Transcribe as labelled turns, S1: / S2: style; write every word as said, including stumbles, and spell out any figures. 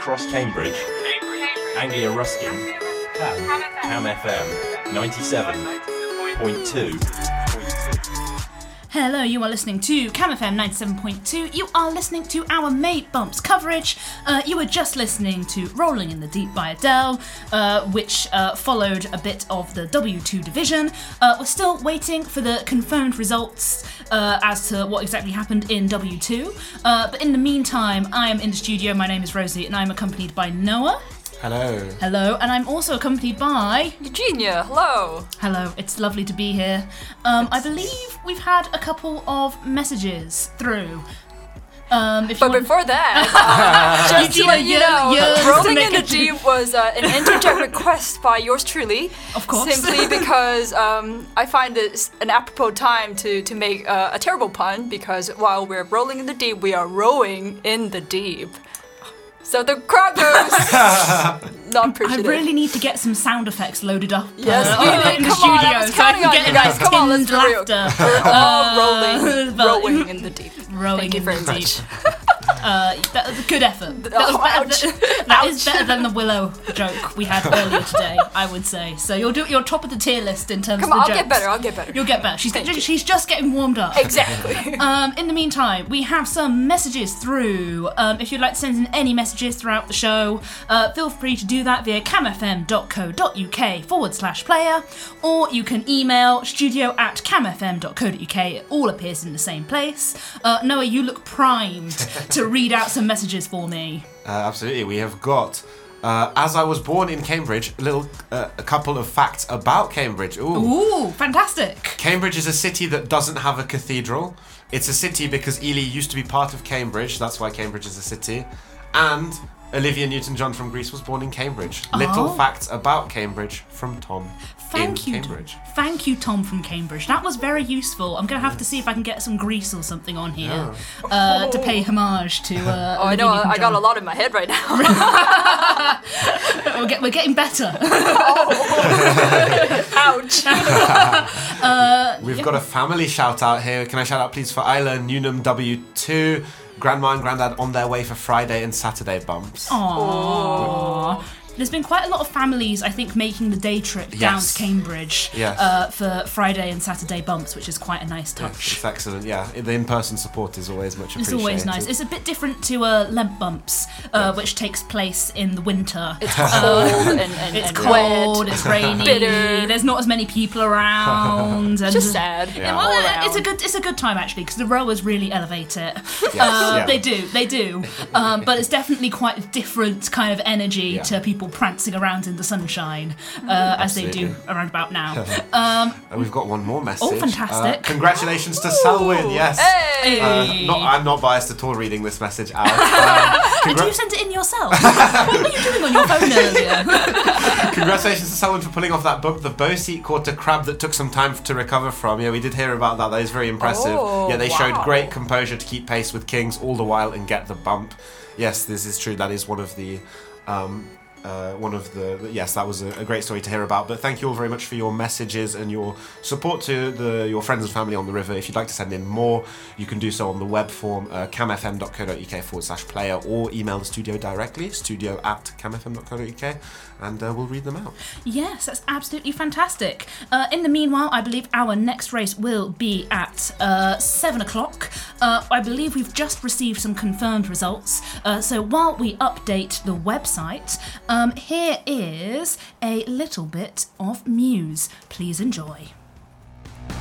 S1: across Cambridge. Anglia Ruskin. Cam. Cam F M ninety-seven point two.
S2: Hello, you are listening to Cam F M ninety-seven point two. You are listening to our Mate Bumps coverage. Uh, you were just listening to Rolling in the Deep by Adele, uh, which uh, followed a bit of the W two division. Uh, we're still waiting for the confirmed results uh, as to what exactly happened in W two. Uh, but in the meantime, I am in the studio. My name is Rosie, and I'm accompanied by Noah.
S3: Hello.
S2: Hello, and I'm also accompanied by...
S4: Eugenia, hello.
S2: Hello, it's lovely to be here. Um, I believe we've had a couple of messages through. Um, if
S4: but
S2: you want...
S4: before that, uh, just to let you know,
S2: yeah,
S4: Rolling in the Deep was uh, an interject request by yours truly.
S2: Of course.
S4: Simply because um, I find it an apropos time to, to make uh, a terrible pun, because while we're rolling in the deep, we are rowing in the deep. So the crowd goes not appreciative.
S2: I really need to get some sound effects loaded up
S4: yes,
S2: uh,
S4: really,
S2: in the
S4: come
S2: studio
S4: on, I was
S2: so I
S4: counting
S2: can
S4: on
S2: get
S4: you
S2: a
S4: guys.
S2: nice
S4: Come on, let's
S2: tinned
S4: be real.
S2: laughter.
S4: We're all
S2: Uh,
S4: rolling,
S2: but-
S4: rowing in the deep.
S2: Rowing
S4: Thank you
S2: in
S4: very
S2: the
S4: much.
S2: deep. Uh, that was a good effort. That, was
S4: Oh,
S2: better
S4: ouch.
S2: than, that is
S4: Ouch.
S2: better than the Willow joke we had earlier today, I would say. So you're do, you're top of the tier list in terms
S4: Come
S2: of
S4: on,
S2: the
S4: I'll
S2: jokes.
S4: get better, I'll get better.
S2: You'll get better. She's
S4: Thank
S2: just,
S4: you.
S2: she's just getting warmed up.
S4: Exactly.
S2: Um, in the meantime, we have some messages through. Um, if you'd like to send in any messages throughout the show, uh, feel free to do that via camfm.co.uk forward slash player, or you can email studio at camfm.co.uk. It all appears in the same place. Uh, Noah, you look primed to read out some messages for me.
S3: Uh, absolutely. We have got, uh, as I was born in Cambridge, a little, uh, a couple of facts about Cambridge. Ooh.
S2: Ooh, fantastic.
S3: Cambridge is a city that doesn't have a cathedral. It's a city because Ely used to be part of Cambridge. That's why Cambridge is a city. And Olivia Newton-John from Greece was born in Cambridge.
S2: Oh.
S3: Little facts about Cambridge from Tom.
S2: Thank
S3: in
S2: you,
S3: Cambridge.
S2: Tom. Thank you, Tom from Cambridge. That was very useful. I'm going to have to see if I can get some Grease or something on here
S3: Yeah.
S2: uh, to pay homage to. Uh,
S4: Oh, I know, I got a lot in my head right now.
S2: we're, get, we're getting better.
S4: Ouch.
S2: uh,
S3: We've got a family shout out here. Can I shout out please for Isla Newnham W two, Grandma and Grandad on their way for Friday and Saturday bumps.
S2: Aww. There's been quite a lot of families, I think, making the day trip down
S3: Yes.
S2: to Cambridge
S3: Yes.
S2: uh, for Friday and Saturday bumps, which is quite a nice touch.
S3: It's excellent, yeah. The in-person support is always much
S2: It's
S3: appreciated.
S2: always nice. It's a bit different to uh, Lent Bumps, uh,
S3: Yes.
S2: which takes place in the winter.
S4: It's cold and, and,
S2: It's
S4: and
S2: cold,
S4: wet.
S2: it's rainy,
S4: Bitter.
S2: there's not as many people around. And
S4: Just sad.
S3: Yeah.
S2: Well,
S4: All
S2: uh,
S4: around.
S2: it's a good it's a good time actually because the rowers really elevate it.
S3: Yes,
S2: uh,
S3: yeah.
S2: They do, they do. Um, but it's definitely quite a different kind of energy
S3: Yeah.
S2: to people prancing around in the sunshine uh, as they do
S3: Absolutely.
S2: around about now. Um,
S3: And we've got one more message.
S2: Oh, fantastic.
S3: Uh, congratulations to Selwyn, yes.
S4: Hey!
S2: Hey.
S3: Uh, not, I'm not biased at all reading this message out. Um,
S2: did
S3: congra-
S2: you send it in yourself? What were you doing on your phone earlier?
S3: Congratulations to Selwyn for pulling off that book, The Bow Seat Caught a Crab That Took Some Time to Recover From. Yeah, we did hear about that. That is very impressive.
S4: Oh,
S3: yeah, they
S4: wow.
S3: showed great composure to keep pace with Kings all the while and get the bump. Yes, this is true. That is one of the... Um, Uh, one of the, the yes, that was a, a great story to hear about. But thank you all very much for your messages and your support to the your friends and family on the river. If you'd like to send in more, you can do so on the web form uh, camfm.co.uk forward slash player, or email the studio directly, studio at camfm.co.uk, and uh, we'll read them out.
S2: Yes, that's absolutely fantastic. Uh, in the meanwhile, I believe our next race will be at uh, seven o'clock. Uh, I believe we've just received some confirmed results. Uh, so while we update the website, um, here is a little bit of Muse. Please enjoy.